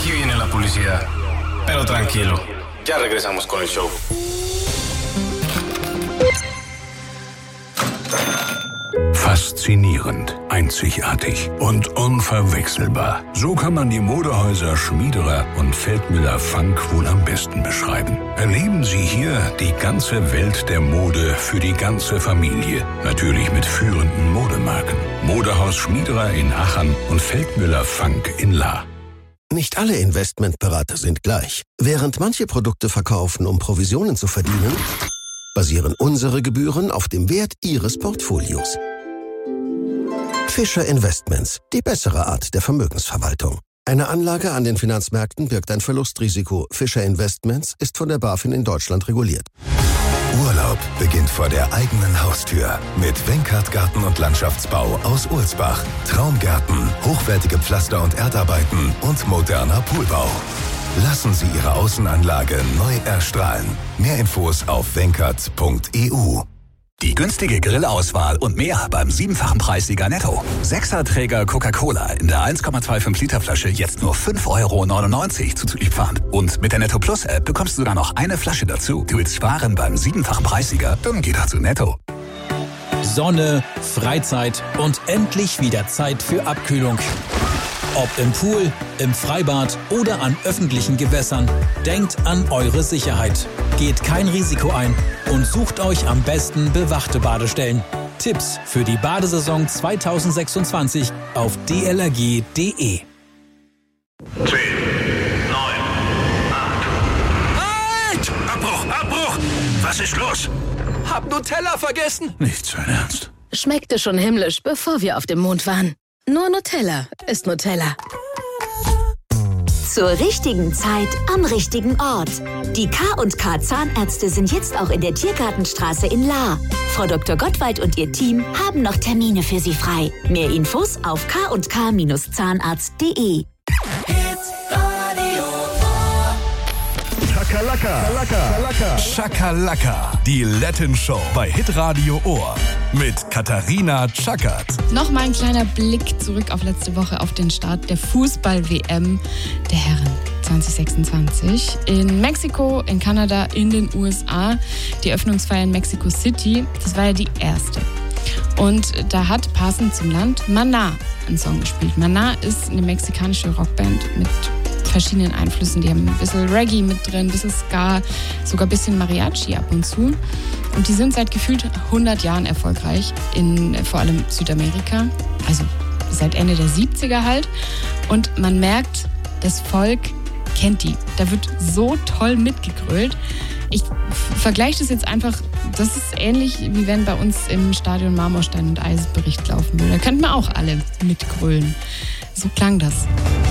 Aquí viene la publicidad. Pero tranquilo, ya regresamos con el show. Faszinierend, einzigartig und unverwechselbar. So kann man die Modehäuser Schmiederer und Feldmüller-Funk wohl am besten beschreiben. Erleben Sie hier die ganze Welt der Mode für die ganze Familie. Natürlich mit führenden Modemarken. Modehaus Schmiederer in Aachen und Feldmüller-Funk in Lahr. Nicht alle Investmentberater sind gleich. Während manche Produkte verkaufen, um Provisionen zu verdienen, basieren unsere Gebühren auf dem Wert Ihres Portfolios. Fischer Investments, die bessere Art der Vermögensverwaltung. Eine Anlage an den Finanzmärkten birgt ein Verlustrisiko. Fischer Investments ist von der BaFin in Deutschland reguliert. Urlaub beginnt vor der eigenen Haustür mit Wenkert Garten- und Landschaftsbau aus Ulsbach. Traumgärten, hochwertige Pflaster- und Erdarbeiten und moderner Poolbau. Lassen Sie Ihre Außenanlage neu erstrahlen. Mehr Infos auf wenkert.eu. Die günstige Grillauswahl und mehr beim 7-fachen Preissieger Netto. 6er-Träger Coca-Cola in der 1,25 Liter Flasche jetzt nur 5,99 € zuzüglich Pfand. Und mit der Netto Plus App bekommst du sogar noch eine Flasche dazu. Du willst sparen beim 7-fachen Preissieger? Dann geh doch zu Netto. Sonne, Freizeit und endlich wieder Zeit für Abkühlung. Ob im Pool, im Freibad oder an öffentlichen Gewässern, denkt an eure Sicherheit. Geht kein Risiko ein und sucht euch am besten bewachte Badestellen. Tipps für die Badesaison 2026 auf dlrg.de. 10, 9, 8. Halt! Abbruch! Was ist los? Hab Nutella vergessen! Nicht sein Ernst. Schmeckte schon himmlisch, bevor wir auf dem Mond waren. Nur Nutella ist Nutella. Zur richtigen Zeit am richtigen Ort. Die K&K Zahnärzte sind jetzt auch in der Tiergartenstraße in Lahr. Frau Dr. Gottwald und ihr Team haben noch Termine für Sie frei. Mehr Infos auf kk-zahnarzt.de. Schakalaka, die Latin Show bei Hitradio Ohr mit Katharina Tschakert. Nochmal ein kleiner Blick zurück auf letzte Woche auf den Start der Fußball-WM der Herren 2026 in Mexiko, in Kanada, in den USA. Die Öffnungsfeier in Mexico City, das war ja die erste. Und da hat passend zum Land Maná einen Song gespielt. Maná ist eine mexikanische Rockband mit verschiedenen Einflüssen. Die haben ein bisschen Reggae mit drin, ein bisschen Ska, sogar ein bisschen Mariachi ab und zu. Und die sind seit gefühlt 100 Jahren erfolgreich in vor allem Südamerika, also seit Ende der 70er halt. Und man merkt, das Volk kennt die. Da wird so toll mitgegrölt. Ich vergleiche das jetzt einfach, das ist ähnlich, wie wenn bei uns im Stadion Marmorstein und Eisbericht laufen würde. Da könnten wir auch alle mitgrölen. So klang das.